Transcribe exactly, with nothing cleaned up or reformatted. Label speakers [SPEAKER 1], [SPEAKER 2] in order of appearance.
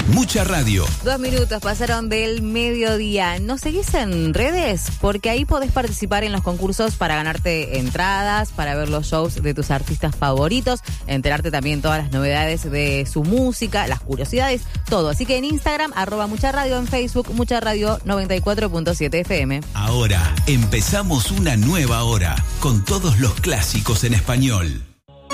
[SPEAKER 1] Mucha radio.
[SPEAKER 2] Dos minutos pasaron del mediodía. ¿Nos seguís en redes? Porque ahí podés participar en los concursos para ganarte entradas, para ver los shows de tus artistas favoritos, enterarte también todas las novedades de su música, las curiosidades, todo. Así que en Instagram, arroba Mucha Radio, en Facebook, Mucha Radio noventa y cuatro punto siete F M.
[SPEAKER 1] Ahora empezamos una nueva hora con todos los clásicos en español.